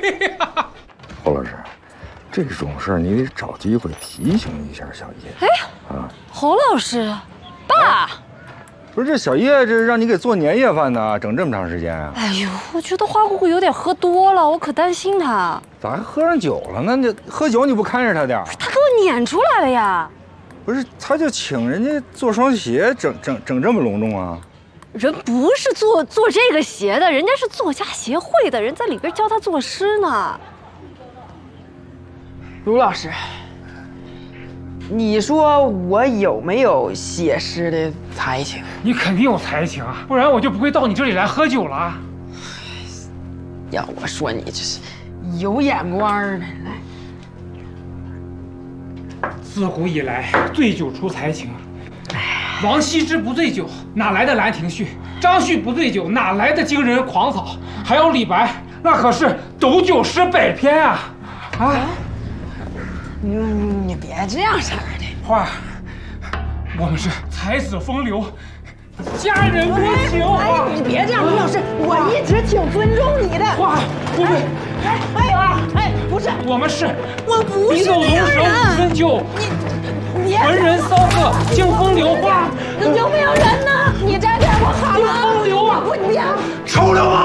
侯老师，这种事儿你得找机会提醒一下小叶。 哎，啊，侯老师，爸， 不是这小叶这让你给做年夜饭呢，整这么长时间啊？ 哎呦，我觉得花姑姑有点喝多了，我可担心她。 咋还喝上酒了呢？这喝酒你不看着他点儿？ 他给我撵出来了呀！ 不是，他就请人家做双鞋，整这么隆重啊？ 人不是做这个鞋的，人家是作家协会的人在里边教他作诗呢。 卢老师，你说我有没有写诗的才情？ 你肯定有才情啊，不然我就不会到你这里来喝酒了。 要我说你这是有眼光的。来， 自古以来，醉酒出才情。王羲之不醉酒，哪来的《兰亭序》？张旭不醉酒，哪来的惊人狂草？还有李白，那可是斗酒诗百篇啊！啊！ 你别这样式儿的。 花儿，我们是才子风流，佳人多情啊！ 你别这样，卢老师，我一直挺尊重你的。 花儿，不对， 不是， 我们是， 我不是笔走龙蛇五春秋， 你文人骚客清风流花， 有没有人呢？你在这儿不好吗？ 风流啊！ 不要， 臭流氓！